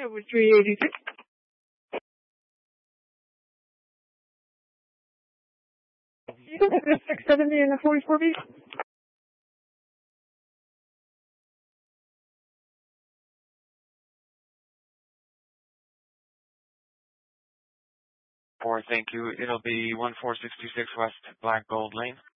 over 386. You have a 670 and a 44 beat. Thank you. It'll be 1466 West Black Gold Lane.